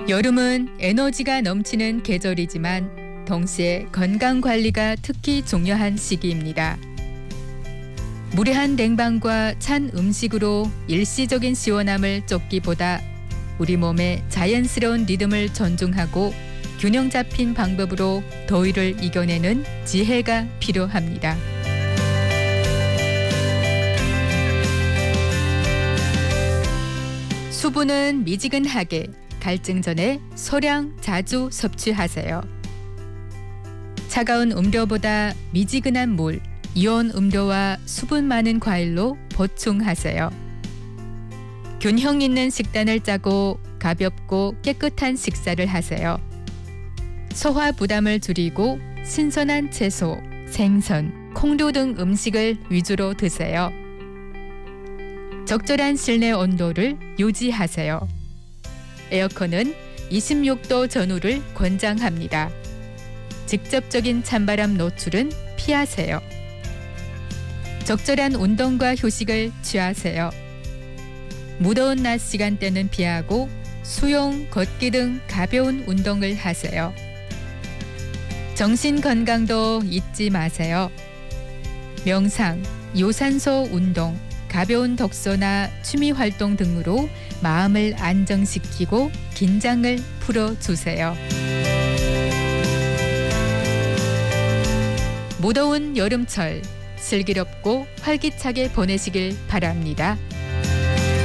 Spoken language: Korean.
여름은 에너지가 넘치는 계절이지만 동시에 건강 관리가 특히 중요한 시기입니다. 무례한 냉방과 찬 음식으로 일시적인 시원함을 쫓기보다 우리 몸의 자연스러운 리듬을 존중하고 균형 잡힌 방법으로 더위를 이겨내는 지혜가 필요합니다. 수분은 미지근하게 갈증 전에 소량 자주 섭취하세요. 차가운 음료보다 미지근한 물, 이온 음료와 수분 많은 과일로 보충하세요. 균형 있는 식단을 짜고 가볍고 깨끗한 식사를 하세요. 소화 부담을 줄이고 신선한 채소, 생선, 콩류 등 음식을 위주로 드세요. 적절한 실내 온도를 유지하세요. 에어컨은 26도 전후를 권장합니다. 직접적인 찬바람 노출은 피하세요. 적절한 운동과 휴식을 취하세요. 무더운 낮 시간대는 피하고 수영, 걷기 등 가벼운 운동을 하세요. 정신 건강도 잊지 마세요. 명상, 유산소 운동, 가벼운 독서나 취미 활동 등으로 마음을 안정시키고 긴장을 풀어주세요. 무더운 여름철, 슬기롭고 활기차게 보내시길 바랍니다.